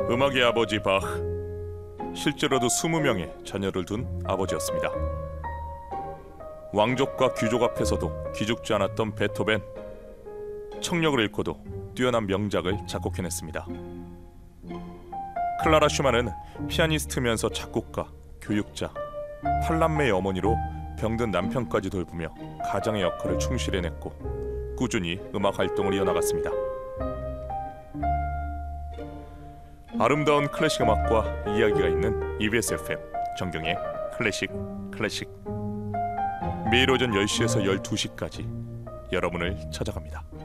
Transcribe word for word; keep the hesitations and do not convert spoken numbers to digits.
음악의 아버지 바흐, 실제로도 이십 명의 자녀를 둔 아버지였습니다. 왕족과 귀족 앞에서도 기죽지 않았던 베토벤, 청력을 잃고도 뛰어난 명작을 작곡해냈습니다. 클라라 슈만은 피아니스트면서 작곡가, 교육자, 팔남매의 어머니로 병든 남편까지 돌보며 가장의 역할을 충실히 해냈고 꾸준히 음악 활동을 이어나갔습니다. 아름다운 클래식 음악과 이야기가 있는 이비에스 에프엠 정경의 클래식 클래식, 매일 오전 열 시에서 열두 시까지 여러분을 찾아갑니다.